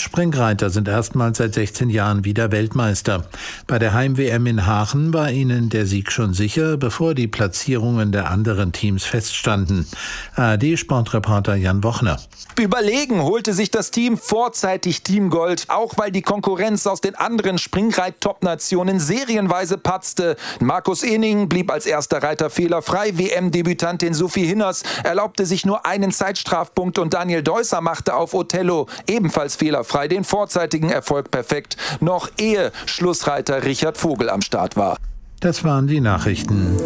Springreiter sind erstmals seit 16 Jahren wieder Weltmeister. Bei der Heim-WM in Aachen war ihnen der Sieg schon sicher, bevor die Platzierungen der anderen Teams feststanden. ARD-Sportreporter Jan Wochner. Überlegen holte sich das Team vorzeitig Teamgold, auch weil die Konkurrenz aus den anderen Springreit-Top-Nationen serienweise patzte. Markus Ening blieb als erster Reiter fehlerfrei. WM-Debütantin Sophie Hinners erlaubte sich nur einen Zeitstrafpunkt und Daniel Deusser machte auf Othello ebenfalls fehlerfrei den vorzeitigen Erfolg perfekt, noch ehe Schlussreiter Richard Vogel am Start war. Das waren die Nachrichten.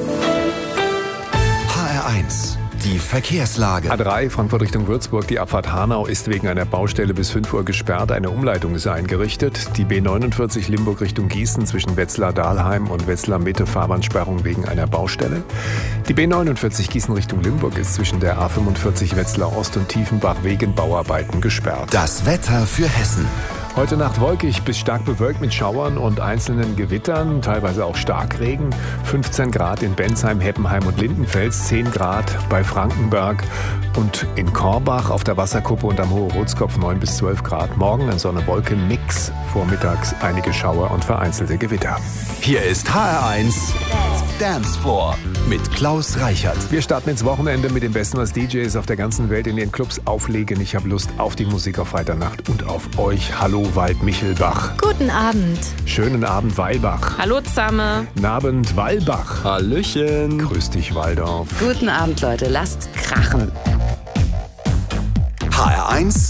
HR1, die Verkehrslage. A3 Frankfurt Richtung Würzburg, die Abfahrt Hanau ist wegen einer Baustelle bis 5 Uhr gesperrt. Eine Umleitung ist eingerichtet. Die B49 Limburg Richtung Gießen zwischen Wetzlar-Dahlheim und Wetzlar-Mitte Fahrbahnsperrung wegen einer Baustelle. Die B49 Gießen Richtung Limburg ist zwischen der A45 Wetzlar Ost und Tiefenbach wegen Bauarbeiten gesperrt. Das Wetter für Hessen. Heute Nacht wolkig bis stark bewölkt mit Schauern und einzelnen Gewittern, teilweise auch Starkregen. 15 Grad in Bensheim, Heppenheim und Lindenfels, 10 Grad bei Frankenberg und in Korbach auf der Wasserkuppe und am Hohe Rotskopf 9 bis 12 Grad. Morgen ein Sonne-Wolken-Mix, vormittags einige Schauer und vereinzelte Gewitter. Hier ist HR1 Dance Floor mit Klaus Reichert. Wir starten ins Wochenende mit dem Besten, was DJs auf der ganzen Welt in den Clubs auflegen. Ich habe Lust auf die Musik auf Freitagnacht und auf euch. Hallo Wald-Michelbach. Guten Abend. Schönen Abend Weilbach. Hallo zusammen. Guten Abend Wallbach. Hallöchen. Grüß dich Waldorf. Guten Abend, Leute. Lasst krachen. HR1